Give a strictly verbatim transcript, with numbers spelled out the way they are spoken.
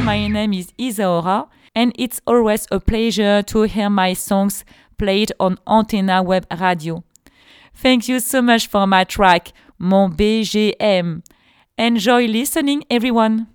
my name is Isaora, and it's always a pleasure to hear my songs played on Antenna Web Radio. Thank you so much for my track, Mon B G M. Enjoy listening, everyone.